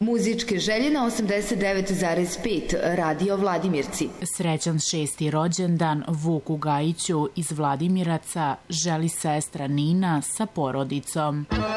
Muzičke želje na 89,5 Radio Vladimirci. Srećan 6. rođendan Vuku Gajiću iz Vladimiraca želi sestra Nina sa porodicom.